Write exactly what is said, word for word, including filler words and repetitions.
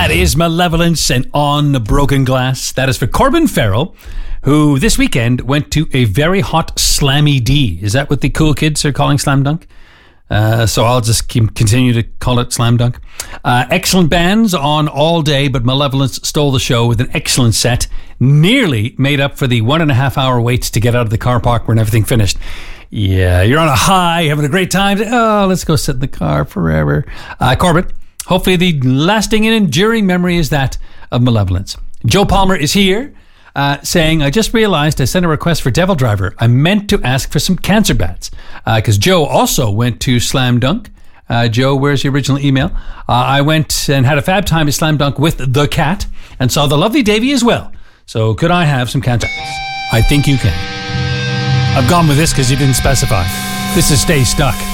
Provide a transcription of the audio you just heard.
That is Malevolence and On the Broken Glass. That is for Corbin Farrell, who this weekend went to a very hot Slammy D. Is that what the cool kids are calling Slam Dunk? Uh, so I'll just keep, continue to call it Slam Dunk. Uh, excellent bands on all day, but Malevolence stole the show with an excellent set. Nearly made up for the one and a half hour waits to get out of the car park when everything finished. Yeah, you're on a high, having a great time. Oh, let's go sit in the car forever. Uh, Corbin, hopefully the lasting and enduring memory is that of Malevolence. Joe Palmer is here. Uh, saying, I just realized I sent a request for Devil Driver. I meant to ask for some cancer bats. Because uh, Joe also went to Slam Dunk. Uh, Joe, where's your original email? Uh, I went and had a fab time at Slam Dunk with the cat and saw the lovely Davey as well. So could I have some cancer bats? I think you can. I've gone with this because you didn't specify. This is Stay Stuck.